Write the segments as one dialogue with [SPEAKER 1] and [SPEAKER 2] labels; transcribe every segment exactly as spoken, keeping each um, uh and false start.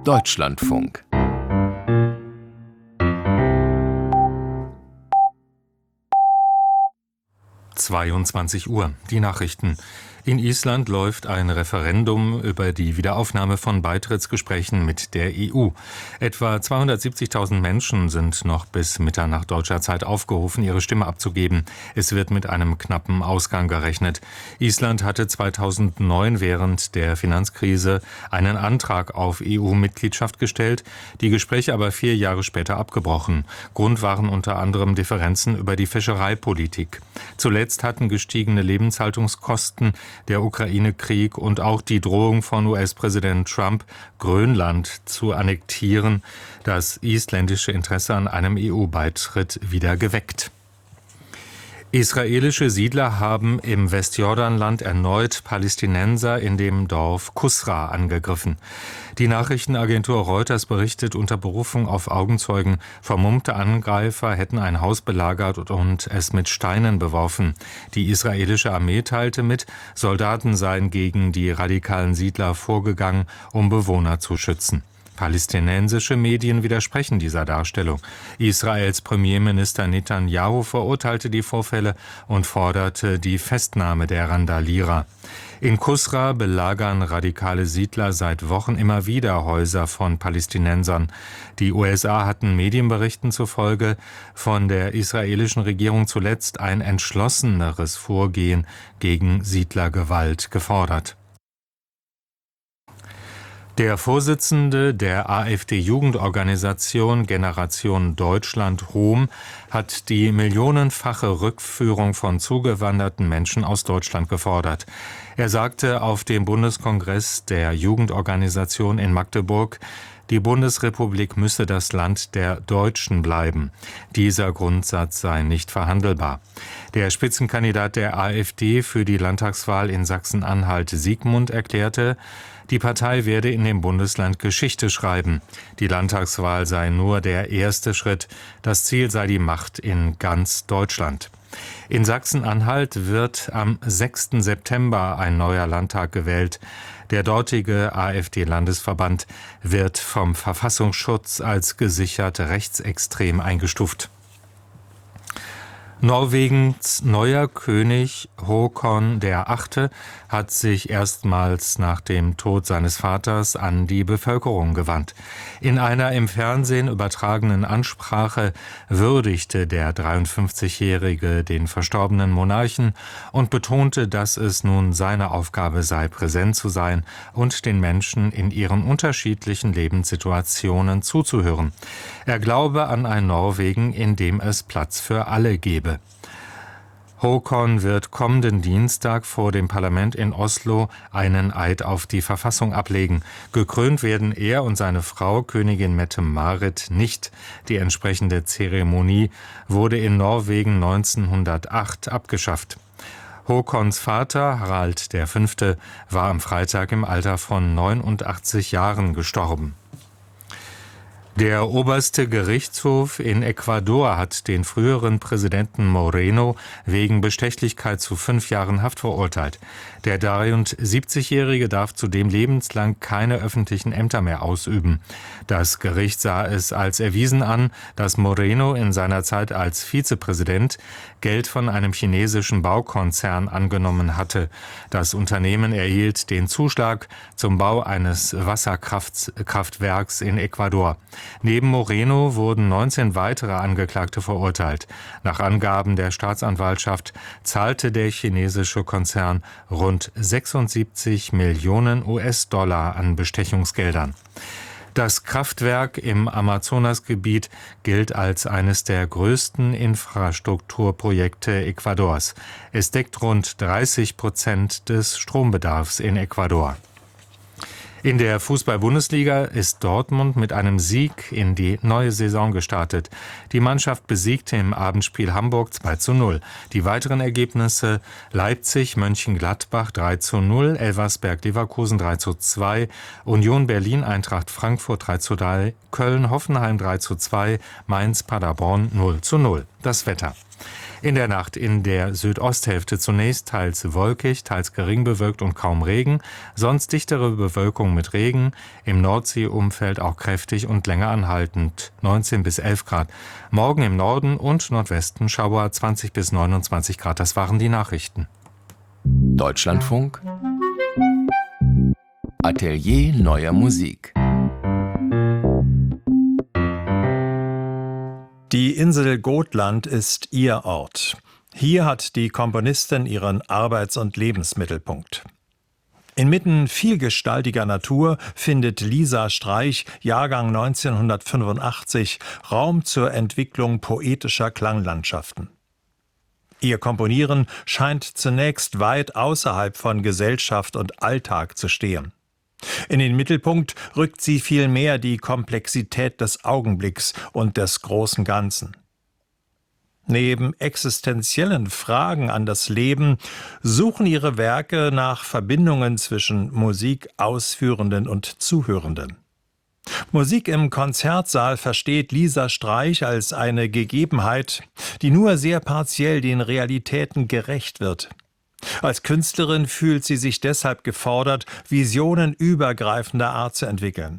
[SPEAKER 1] Deutschlandfunk.
[SPEAKER 2] zweiundzwanzig Uhr. Die Nachrichten. In Island läuft ein Referendum über die Wiederaufnahme von Beitrittsgesprächen mit der E U. Etwa zweihundertsiebzigtausend Menschen sind noch bis Mitternacht deutscher Zeit aufgerufen, ihre Stimme abzugeben. Es wird mit einem knappen Ausgang gerechnet. Island hatte zweitausendneun während der Finanzkrise einen Antrag auf E U-Mitgliedschaft gestellt, die Gespräche aber vier Jahre später abgebrochen. Grund waren unter anderem Differenzen über die Fischereipolitik. Zuletzt hatten gestiegene Lebenshaltungskosten, der Ukraine-Krieg und auch die Drohung von U S-Präsident Trump, Grönland zu annektieren, das isländische Interesse an einem E U-Beitritt wieder geweckt. Israelische Siedler haben im Westjordanland erneut Palästinenser in dem Dorf Kusra angegriffen. Die Nachrichtenagentur Reuters berichtet unter Berufung auf Augenzeugen, vermummte Angreifer hätten ein Haus belagert und es mit Steinen beworfen. Die israelische Armee teilte mit, Soldaten seien gegen die radikalen Siedler vorgegangen, um Bewohner zu schützen. Palästinensische Medien widersprechen dieser Darstellung. Israels Premierminister Netanyahu verurteilte die Vorfälle und forderte die Festnahme der Randalierer. In Kusra belagern radikale Siedler seit Wochen immer wieder Häuser von Palästinensern. Die U S A hatten Medienberichten zufolge von der israelischen Regierung zuletzt ein entschlosseneres Vorgehen gegen Siedlergewalt gefordert. Der Vorsitzende der AfD-Jugendorganisation Generation Deutschland Rom hat die millionenfache Rückführung von zugewanderten Menschen aus Deutschland gefordert. Er sagte auf dem Bundeskongress der Jugendorganisation in Magdeburg, die Bundesrepublik müsse das Land der Deutschen bleiben. Dieser Grundsatz sei nicht verhandelbar. Der Spitzenkandidat der AfD für die Landtagswahl in Sachsen-Anhalt, Siegmund, erklärte, die Partei werde in dem Bundesland Geschichte schreiben. Die Landtagswahl sei nur der erste Schritt. Das Ziel sei die Macht in ganz Deutschland. In Sachsen-Anhalt wird am sechsten September ein neuer Landtag gewählt. Der dortige AfD-Landesverband wird vom Verfassungsschutz als gesichert rechtsextrem eingestuft. Norwegens neuer König Håkon der Achte hat sich erstmals nach dem Tod seines Vaters an die Bevölkerung gewandt. In einer im Fernsehen übertragenen Ansprache würdigte der dreiundfünfzigjährige den verstorbenen Monarchen und betonte, dass es nun seine Aufgabe sei, präsent zu sein und den Menschen in ihren unterschiedlichen Lebenssituationen zuzuhören. Er glaube an ein Norwegen, in dem es Platz für alle gebe. Håkon wird kommenden Dienstag vor dem Parlament in Oslo einen Eid auf die Verfassung ablegen. Gekrönt werden er und seine Frau, Königin Mette-Marit, nicht. Die entsprechende Zeremonie wurde in Norwegen neunzehnhundertacht abgeschafft. Håkons Vater, Harald der Fünfte, war am Freitag im Alter von neunundachtzig Jahren gestorben. Der oberste Gerichtshof in Ecuador hat den früheren Präsidenten Moreno wegen Bestechlichkeit zu fünf Jahren Haft verurteilt. Der dreiundsiebzigjährige darf zudem lebenslang keine öffentlichen Ämter mehr ausüben. Das Gericht sah es als erwiesen an, dass Moreno in seiner Zeit als Vizepräsident Geld von einem chinesischen Baukonzern angenommen hatte. Das Unternehmen erhielt den Zuschlag zum Bau eines Wasserkraftwerks in Ecuador. Neben Moreno wurden neunzehn weitere Angeklagte verurteilt. Nach Angaben der Staatsanwaltschaft zahlte der chinesische Konzern rund sechsundsiebzig Millionen U S-Dollar an Bestechungsgeldern. Das Kraftwerk im Amazonasgebiet gilt als eines der größten Infrastrukturprojekte Ecuadors. Es deckt rund dreißig Prozent des Strombedarfs in Ecuador. In der Fußball-Bundesliga ist Dortmund mit einem Sieg in die neue Saison gestartet. Die Mannschaft besiegte im Abendspiel Hamburg zwei zu null. Die weiteren Ergebnisse: Leipzig, Mönchengladbach drei zu null, Elversberg-Leverkusen drei zu zwei, Union Berlin, Eintracht Frankfurt drei zu drei, Köln-Hoffenheim drei zu zwei, Mainz-Paderborn null zu null. Das Wetter. In der Nacht in der Südosthälfte zunächst teils wolkig, teils gering bewölkt und kaum Regen, sonst dichtere Bewölkung mit Regen, im Nordseeumfeld auch kräftig und länger anhaltend, neunzehn bis elf Grad. Morgen im Norden und Nordwesten Schauer zwanzig bis neunundzwanzig Grad. Das waren die Nachrichten.
[SPEAKER 1] Deutschlandfunk Atelier neuer Musik.
[SPEAKER 3] Die Insel Gotland ist ihr Ort. Hier hat die Komponistin ihren Arbeits- und Lebensmittelpunkt. Inmitten vielgestaltiger Natur findet Lisa Streich, Jahrgang neunzehnhundertfünfundachtzig, Raum zur Entwicklung poetischer Klanglandschaften. Ihr Komponieren scheint zunächst weit außerhalb von Gesellschaft und Alltag zu stehen. In den Mittelpunkt rückt sie vielmehr die Komplexität des Augenblicks und des großen Ganzen. Neben existenziellen Fragen an das Leben suchen ihre Werke nach Verbindungen zwischen Musikausführenden und Zuhörenden. Musik im Konzertsaal versteht Lisa Streich als eine Gegebenheit, die nur sehr partiell den Realitäten gerecht wird. Als Künstlerin fühlt sie sich deshalb gefordert, Visionen übergreifender Art zu entwickeln.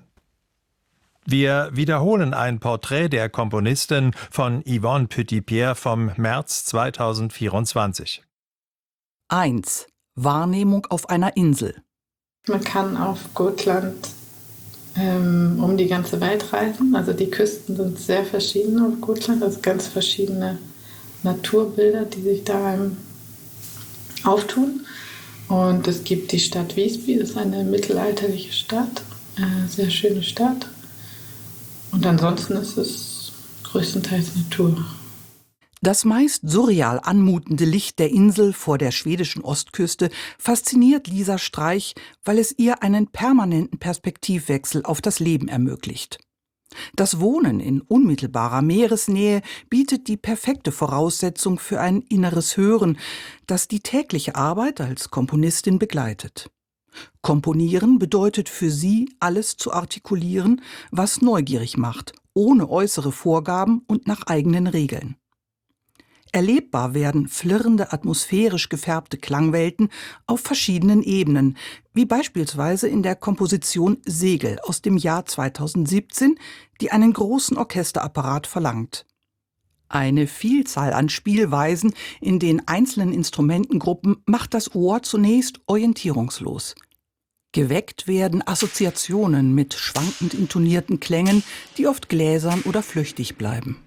[SPEAKER 3] Wir wiederholen ein Porträt der Komponistin von Yvonne Petitpierre vom März zweitausendvierundzwanzig.
[SPEAKER 4] eins. Wahrnehmung auf einer Insel.
[SPEAKER 5] Man kann auf Gotland ähm, um die ganze Welt reisen. Also die Küsten sind sehr verschieden auf Gotland. Also ganz verschiedene Naturbilder, die sich da einem auftun. Und es gibt die Stadt Visby, das ist eine mittelalterliche Stadt, eine sehr schöne Stadt. Und ansonsten ist es größtenteils Natur.
[SPEAKER 4] Das meist surreal anmutende Licht der Insel vor der schwedischen Ostküste fasziniert Lisa Streich, weil es ihr einen permanenten Perspektivwechsel auf das Leben ermöglicht. Das Wohnen in unmittelbarer Meeresnähe bietet die perfekte Voraussetzung für ein inneres Hören, das die tägliche Arbeit als Komponistin begleitet. Komponieren bedeutet für sie, alles zu artikulieren, was neugierig macht, ohne äußere Vorgaben und nach eigenen Regeln. Erlebbar werden flirrende, atmosphärisch gefärbte Klangwelten auf verschiedenen Ebenen, wie beispielsweise in der Komposition Segel aus dem Jahr zweitausendsiebzehn, die einen großen Orchesterapparat verlangt. Eine Vielzahl an Spielweisen in den einzelnen Instrumentengruppen macht das Ohr zunächst orientierungslos. Geweckt werden Assoziationen mit schwankend intonierten Klängen, die oft gläsern oder flüchtig bleiben.